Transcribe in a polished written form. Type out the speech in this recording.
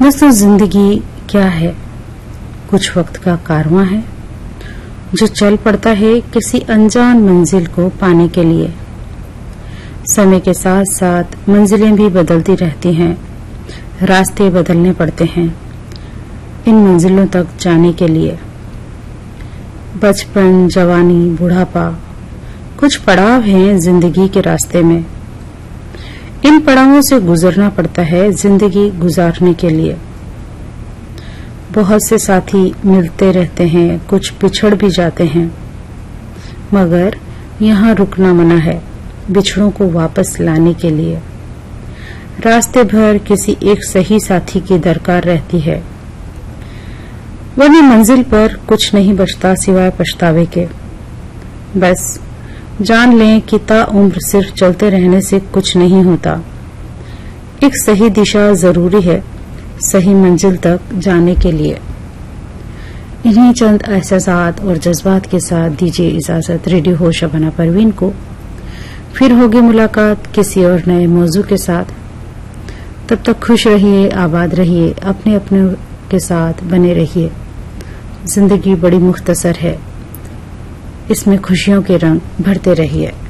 दोस्तों, जिंदगी क्या है? कुछ वक्त का कारवां है जो चल पड़ता है किसी अनजान मंजिल को पाने के लिए। समय के साथ साथ मंजिलें भी बदलती रहती हैं, रास्ते बदलने पड़ते हैं इन मंजिलों तक जाने के लिए। बचपन, जवानी, बुढ़ापा, कुछ पड़ाव हैं जिंदगी के रास्ते में। इन पड़ावों से गुजरना पड़ता है जिंदगी गुजारने के लिए। बहुत से साथी मिलते रहते हैं, कुछ बिछड़ भी जाते हैं, मगर यहाँ रुकना मना है बिछड़ों को वापस लाने के लिए। रास्ते भर किसी एक सही साथी की दरकार रहती है, वरना मंजिल पर कुछ नहीं बचता सिवाय पछतावे के। बस जान लें कि ताउम्र सिर्फ चलते रहने से कुछ नहीं होता। एक सही दिशा जरूरी है सही मंजिल तक जाने के लिए। इन्हीं चंद एहसासात और जज्बात के साथ दीजिए इजाजत रेडियो होश शबाना परवीन को। फिर होगी मुलाकात किसी और नए मौजू के साथ। तब तक खुश रहिए, आबाद रहिए, अपने अपने के साथ बने रहिए। जिंदगी बड़ी मुख्तसर है, इसमें खुशियों के रंग भरते रहिए।